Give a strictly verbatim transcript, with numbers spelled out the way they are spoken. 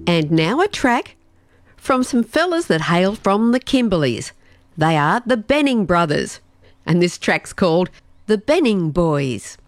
And now a track from some fellas that hail from the Kimberleys. They are the Benning Brothers, and this track's called The Benning Boys.